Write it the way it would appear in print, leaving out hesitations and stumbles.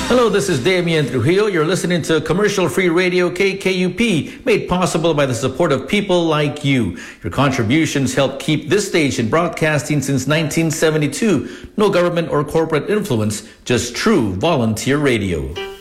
Hello, this is Damian Trujillo. You're listening to Commercial-Free Radio KKUP, made possible by the support of people like you. Your contributions help keep this station broadcasting since 1972. No government or corporate influence, just true volunteer radio.